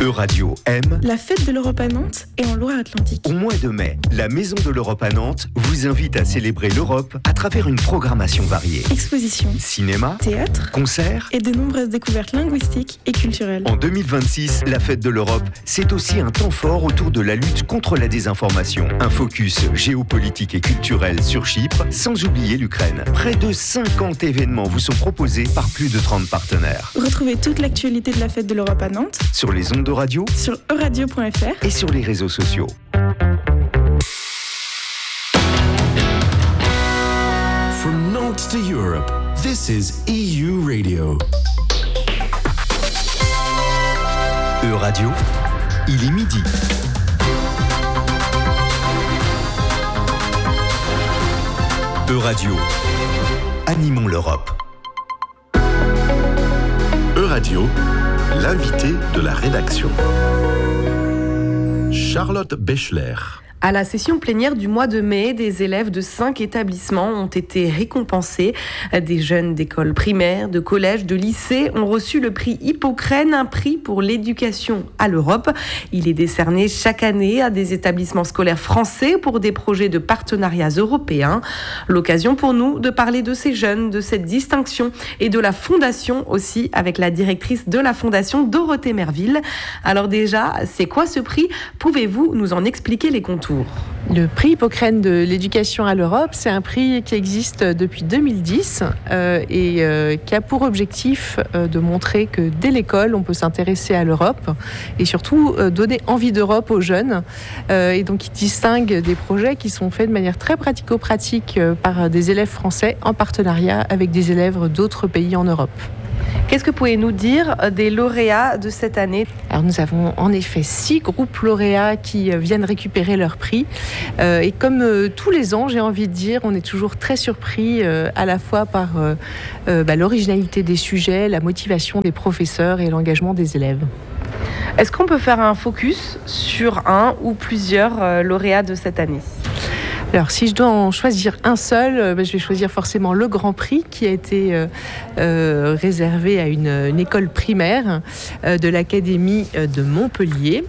Euradio aime la fête de l'Europe à Nantes et en Loire-Atlantique. Au mois de mai, la Maison de l'Europe à Nantes vous invite à célébrer l'Europe à travers une programmation variée. Expositions, cinéma, théâtre, concerts et de nombreuses découvertes linguistiques et culturelles. En 2026, la fête de l'Europe, c'est aussi un temps fort autour de la lutte contre la désinformation. Un focus géopolitique et culturel sur Chypre, sans oublier l'Ukraine. Près de 50 événements vous sont proposés par plus de 30 partenaires. Retrouvez toute l'actualité de la fête de l'Europe à Nantes sur les ondes de radio, sur euradio.fr et sur les réseaux sociaux. From Nantes to Europe, this is EU Radio. Euradio, il est midi. Euradio, animons l'Europe. Euradio, l'invité de la rédaction. Charlotte Bechler. À la session plénière du mois de mai, des élèves de 5 établissements ont été récompensés. Des jeunes d'écoles primaires, de collèges, de lycées ont reçu le prix Hippocrène, un prix pour l'éducation à l'Europe. Il est décerné chaque année à des établissements scolaires français pour des projets de partenariats européens. L'occasion pour nous de parler de ces jeunes, de cette distinction et de la fondation aussi, avec la directrice de la fondation, Dorothée Merville. Alors déjà, c'est quoi ce prix ? Pouvez-vous nous en expliquer les contours ? Le prix Hippocrène de l'éducation à l'Europe, c'est un prix qui existe depuis 2010 et qui a pour objectif de montrer que dès l'école, on peut s'intéresser à l'Europe et surtout donner envie d'Europe aux jeunes. Et donc, il distingue des projets qui sont faits de manière très pratico-pratique par des élèves français en partenariat avec des élèves d'autres pays en Europe. Qu'est-ce que pouvez-nous dire des lauréats de cette année ? Alors nous avons en effet 6 groupes lauréats qui viennent récupérer leur prix. Et comme tous les ans, j'ai envie de dire, on est toujours très surpris à la fois par l'originalité des sujets, la motivation des professeurs et l'engagement des élèves. Est-ce qu'on peut faire un focus sur un ou plusieurs lauréats de cette année ? Alors, si je dois en choisir un seul, je vais choisir forcément le Grand Prix qui a été réservé à une école primaire de l'Académie de Montpellier.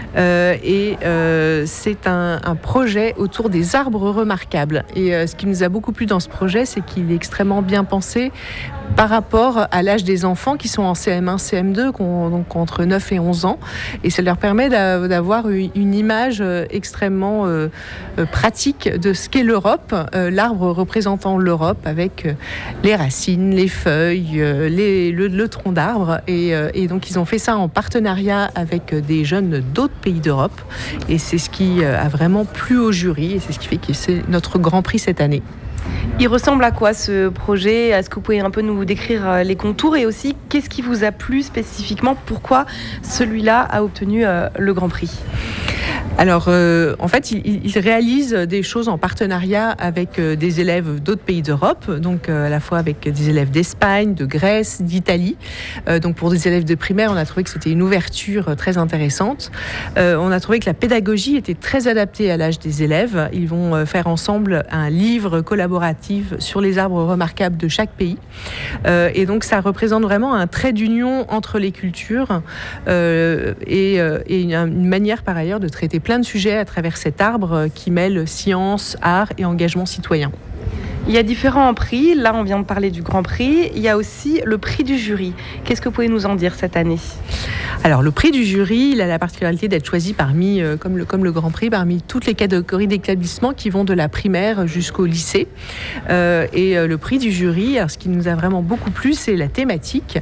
C'est un projet autour des arbres remarquables. Et ce qui nous a beaucoup plu dans ce projet, c'est qu'il est extrêmement bien pensé par rapport à l'âge des enfants qui sont en CM1, CM2, donc entre 9 et 11 ans. Et ça leur permet d'avoir une image extrêmement pratique de ce qu'est l'Europe, l'arbre représentant l'Europe avec les racines, les feuilles, le tronc d'arbre. Et donc ils ont fait ça en partenariat avec des jeunes d'autres pays d'Europe. Et c'est ce qui a vraiment plu au jury et c'est ce qui fait que c'est notre Grand Prix cette année. Il ressemble à quoi ce projet ? Est-ce que vous pouvez un peu nous décrire les contours et aussi qu'est-ce qui vous a plu spécifiquement ? Pourquoi celui-là a obtenu le Grand Prix ? Alors, en fait, il réalise des choses en partenariat avec des élèves d'autres pays d'Europe, donc à la fois avec des élèves d'Espagne, de Grèce, d'Italie. Donc, pour des élèves de primaire, on a trouvé que c'était une ouverture très intéressante. On a trouvé que la pédagogie était très adaptée à l'âge des élèves. Ils vont faire ensemble un livre collaboratif sur les arbres remarquables de chaque pays. Et donc, ça représente vraiment un trait d'union entre les cultures et une manière, par ailleurs, de traiter plein de sujets à travers cet arbre qui mêle science, art et engagement citoyen. Il y a différents prix. Là, on vient de parler du Grand Prix. Il y a aussi le prix du jury. Qu'est-ce que vous pouvez nous en dire cette année ? Alors, le prix du jury, il a la particularité d'être choisi parmi, comme le Grand Prix, parmi toutes les catégories d'établissements qui vont de la primaire jusqu'au lycée. Le prix du jury, alors ce qui nous a vraiment beaucoup plu, c'est la thématique,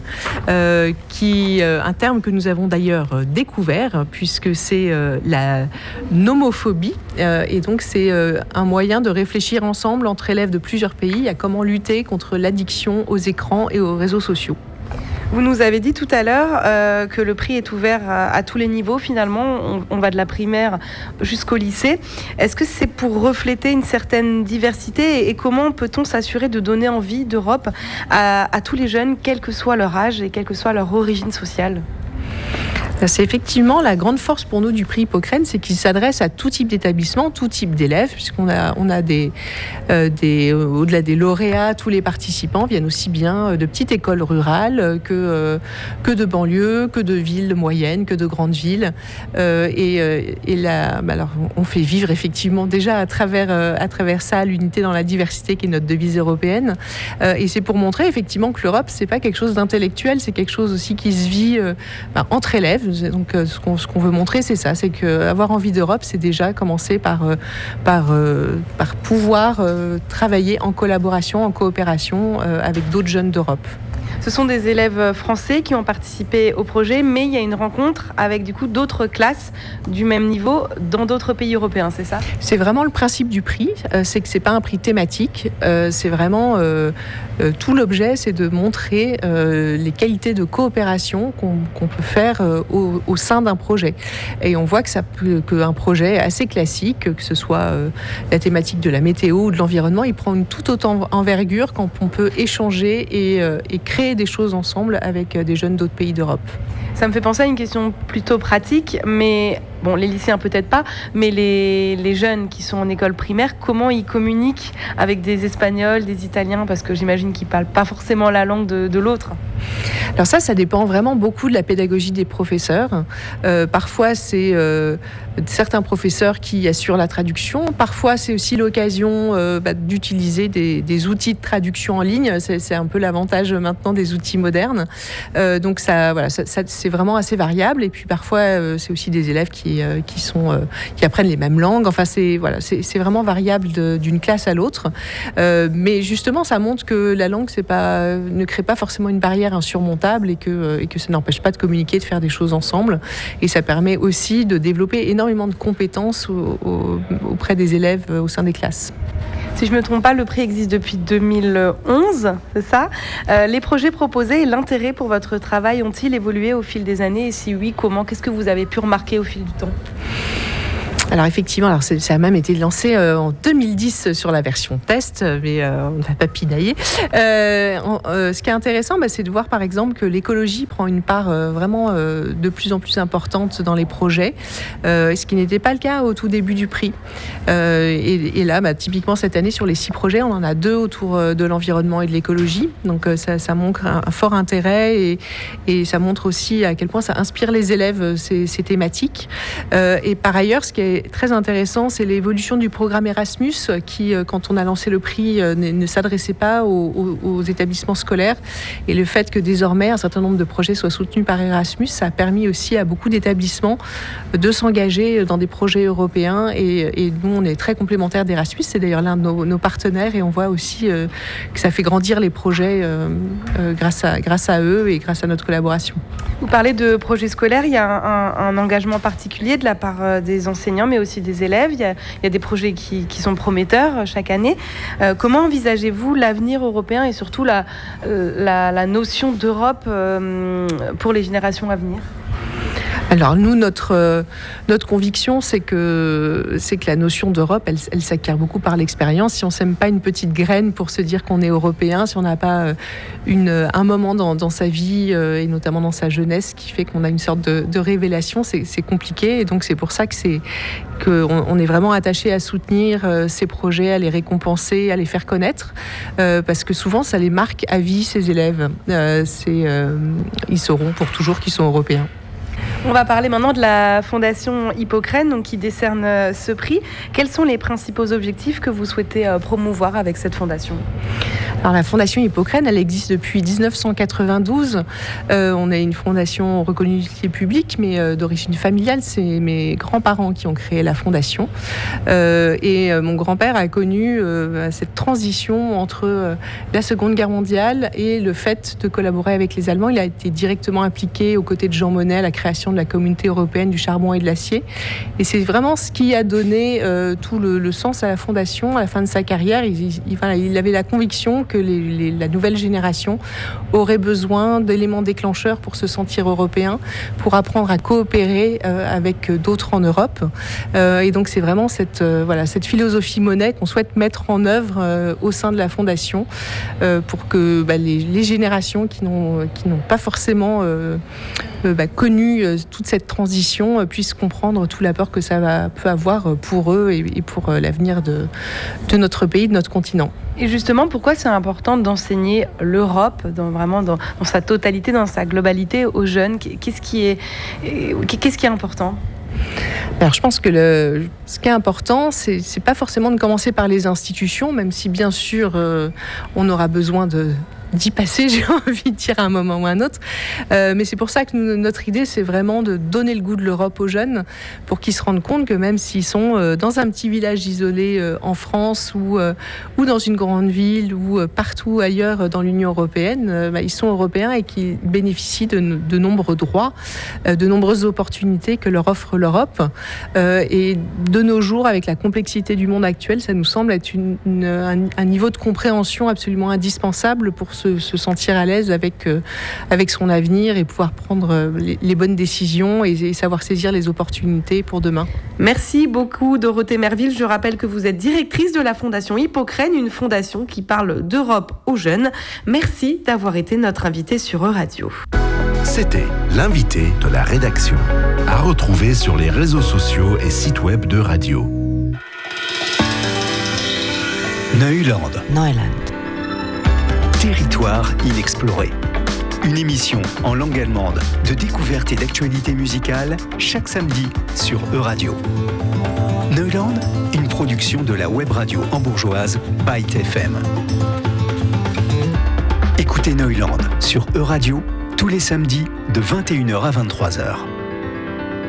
un terme que nous avons d'ailleurs découvert, puisque c'est la nomophobie. Et donc, c'est un moyen de réfléchir ensemble entre élèves de plusieurs pays à comment lutter contre l'addiction aux écrans et aux réseaux sociaux. Vous nous avez dit tout à l'heure que le prix est ouvert à tous les niveaux. Finalement, on va de la primaire jusqu'au lycée. Est-ce que c'est pour refléter une certaine diversité et comment peut-on s'assurer de donner envie d'Europe à tous les jeunes, quel que soit leur âge et quelle que soit leur origine sociale ? C'est effectivement la grande force pour nous du prix Hippocrène, c'est qu'il s'adresse à tout type d'établissement, tout type d'élèves, puisqu'on a au-delà des lauréats, tous les participants viennent aussi bien de petites écoles rurales que de banlieues, que de villes moyennes, que de grandes villes. Alors, on fait vivre effectivement déjà à travers ça l'unité dans la diversité qui est notre devise européenne. Et c'est pour montrer effectivement que l'Europe, c'est pas quelque chose d'intellectuel, c'est quelque chose aussi qui se vit entre élèves. Donc, ce qu'on veut montrer, c'est ça, c'est qu'avoir envie d'Europe, c'est déjà commencer par pouvoir travailler en collaboration, en coopération avec d'autres jeunes d'Europe. Ce sont des élèves français qui ont participé au projet, mais il y a une rencontre avec du coup d'autres classes du même niveau dans d'autres pays européens, c'est ça ? C'est vraiment le principe du prix, c'est que c'est pas un prix thématique, c'est vraiment tout l'objet, c'est de montrer les qualités de coopération qu'on peut faire au sein d'un projet. Et on voit qu'un projet assez classique, que ce soit la thématique de la météo ou de l'environnement, il prend une toute autre envergure quand on peut échanger et créer des choses ensemble avec des jeunes d'autres pays d'Europe. Ça me fait penser à une question plutôt pratique, mais bon, les lycéens peut-être pas, mais les jeunes qui sont en école primaire, comment ils communiquent avec des Espagnols, des Italiens, parce que j'imagine qu'ils parlent pas forcément la langue de l'autre. Alors ça dépend vraiment beaucoup de la pédagogie des professeurs. Parfois, c'est certains professeurs qui assurent la traduction. Parfois, c'est aussi l'occasion d'utiliser des outils de traduction en ligne. C'est un peu l'avantage maintenant des outils modernes. Donc ça, c'est vraiment assez variable. Et puis parfois, c'est aussi des élèves qui apprennent les mêmes langues. Enfin, c'est vraiment variable d'une classe à l'autre. Mais justement, ça montre que la langue ne crée pas forcément une barrière insurmontable et que ça n'empêche pas de communiquer, de faire des choses ensemble. Et ça permet aussi de développer énormément de compétences auprès des élèves au sein des classes. Si je ne me trompe pas, le prix existe depuis 2011, c'est ça ? Les projets proposés et l'intérêt pour votre travail ont-ils évolué au fil des années ? Et si oui, comment ? Qu'est-ce que vous avez pu remarquer au fil du temps ? Alors effectivement, ça a même été lancé en 2010 sur la version test, mais on n'a pas pinaillé. Ce qui est intéressant, c'est de voir par exemple que l'écologie prend une part vraiment de plus en plus importante dans les projets, ce qui n'était pas le cas au tout début du prix. Et là, typiquement cette année, sur les 6 projets, on en a 2 autour de l'environnement et de l'écologie. Donc ça montre un fort intérêt et ça montre aussi à quel point ça inspire les élèves ces thématiques. Et par ailleurs, ce qui est très intéressant, c'est l'évolution du programme Erasmus qui, quand on a lancé le prix, ne s'adressait pas aux établissements scolaires. Et le fait que désormais un certain nombre de projets soient soutenus par Erasmus, ça a permis aussi à beaucoup d'établissements de s'engager dans des projets européens. Et nous, on est très complémentaires d'Erasmus. C'est d'ailleurs l'un de nos partenaires et on voit aussi que ça fait grandir les projets grâce à eux et grâce à notre collaboration. Vous parlez de projets scolaires, il y a un engagement particulier de la part des enseignants, mais aussi des élèves. Il y a des projets qui sont prometteurs chaque année. Comment envisagez-vous l'avenir européen et surtout la notion d'Europe pour les générations à venir ? Alors nous, notre conviction, c'est que la notion d'Europe, elle s'acquiert beaucoup par l'expérience. Si on sème pas une petite graine pour se dire qu'on est européen, si on n'a pas un moment dans sa vie et notamment dans sa jeunesse qui fait qu'on a une sorte de révélation, c'est compliqué. Et donc c'est pour ça qu'on est vraiment attaché à soutenir ces projets, à les récompenser, à les faire connaître, parce que souvent ça les marque à vie, ces élèves. Ils sauront pour toujours qu'ils sont européens. On va parler maintenant de la Fondation Hippocrène, donc qui décerne ce prix. Quels sont les principaux objectifs que vous souhaitez promouvoir avec cette fondation ? Alors la Fondation Hippocrène, elle existe depuis 1992. On est une fondation reconnue d'utilité publique, mais d'origine familiale. C'est mes grands-parents qui ont créé la fondation. Et mon grand-père a connu cette transition entre la Seconde Guerre mondiale et le fait de collaborer avec les Allemands. Il a été directement impliqué aux côtés de Jean Monnet à la création de la Communauté européenne du charbon et de l'acier. Et c'est vraiment ce qui a donné tout le sens à la fondation. À la fin de sa carrière, il avait la conviction que la nouvelle génération aurait besoin d'éléments déclencheurs pour se sentir européen, pour apprendre à coopérer avec d'autres en Europe. Et donc c'est vraiment cette philosophie Monnet qu'on souhaite mettre en œuvre au sein de la fondation pour que les générations qui n'ont pas forcément connu toute cette transition puissent comprendre tout l'apport que ça peut avoir pour eux et pour l'avenir de notre pays, de notre continent. Et justement, pourquoi c'est important d'enseigner l'Europe dans sa totalité, dans sa globalité aux jeunes ? Qu'est-ce qui est important ? Alors, je pense que ce qui est important, c'est pas forcément de commencer par les institutions, même si bien sûr on aura besoin d'y passer, j'ai envie de dire à un moment ou à un autre. Mais c'est pour ça que notre idée, c'est vraiment de donner le goût de l'Europe aux jeunes pour qu'ils se rendent compte que même s'ils sont dans un petit village isolé en France ou dans une grande ville ou partout ailleurs dans l'Union européenne, ils sont européens et qu'ils bénéficient de nombreux droits, de nombreuses opportunités que leur offre l'Europe. Et de nos jours, avec la complexité du monde actuel, ça nous semble être un niveau de compréhension absolument indispensable pour se sentir à l'aise avec son avenir et pouvoir prendre les bonnes décisions et savoir saisir les opportunités pour demain. Merci beaucoup Dorothée Merville. Je rappelle que vous êtes directrice de la Fondation Hippocrène, une fondation qui parle d'Europe aux jeunes. Merci d'avoir été notre invitée sur Euradio. C'était l'invité de la rédaction, à retrouver sur les réseaux sociaux et sites web de Radio. Neuland. Territoire inexploré. Une émission en langue allemande de découverte et d'actualité musicale chaque samedi sur Euradio. Neuland, une production de la web radio hambourgeoise Byte FM. Écoutez Neuland sur Euradio tous les samedis de 21h à 23h.